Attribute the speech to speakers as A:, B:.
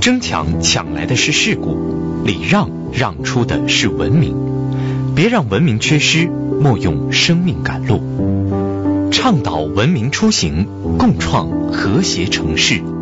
A: 争抢抢来的是事故，礼让让出的是文明。别让文明缺失，莫用生命赶路。倡导文明出行，共创和谐城市。